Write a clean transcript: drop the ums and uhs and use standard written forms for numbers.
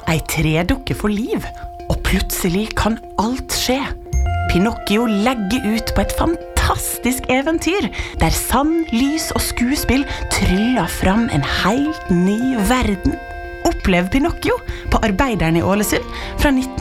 Ei tredukke får liv, og plutselig kan alt skje. Pinocchio legger ut på et fantastisk eventyr, der sand, lys og skuespill tryller fram en helt ny verden. Opplev Pinocchio på Arbeideren i Ålesund fra 19